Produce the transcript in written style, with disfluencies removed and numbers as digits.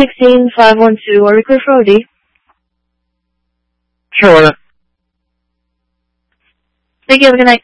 16512, are request for OD? 是我的。 Thank you, have a good night.